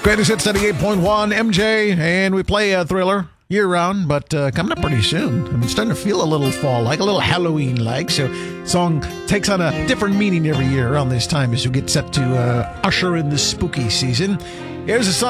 Greatest Hits 98.1 MJ, and we play Thriller year-round, but coming up pretty soon. I mean, it's starting to feel a little fall-like, a little Halloween-like, so song takes on a different meaning every year around this time as we get set to usher in the spooky season. Here's a song